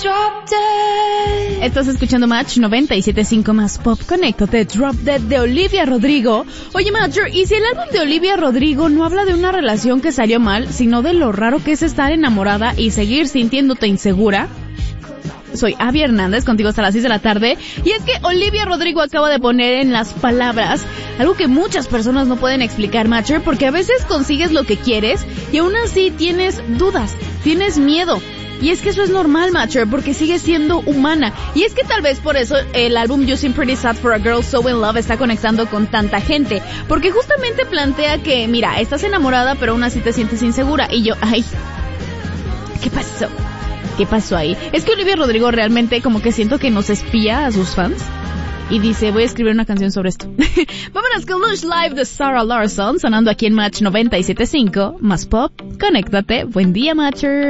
Drop Dead. Estás escuchando Match 97.5 más Pop. Conéctate, Drop Dead de Olivia Rodrigo. Oye, Matcher, ¿y si el álbum de Olivia Rodrigo no habla de una relación que salió mal, sino de lo raro que es estar enamorada y seguir sintiéndote insegura? Soy Abby Hernández, contigo hasta las 6 de la tarde. Y es que Olivia Rodrigo acaba de poner en las palabras algo que muchas personas no pueden explicar, Matcher, porque a veces consigues lo que quieres y aún así tienes dudas, tienes miedo. Y es que eso es normal, Matcher, porque sigues siendo humana. Y es que tal vez por eso el álbum You Seem Pretty Sad for a Girl So In Love está conectando con tanta gente. Porque justamente plantea que, mira, estás enamorada pero aún así te sientes insegura. Y yo, ay, ¿qué pasó? ¿Qué pasó ahí? Es que Olivia Rodrigo realmente como que siento que nos espía a sus fans. Y dice, voy a escribir una canción sobre esto. Vámonos con Lush Live de Sarah Larsson, sonando aquí en Match 97.5, más Pop. Conéctate. Buen día, Matcher.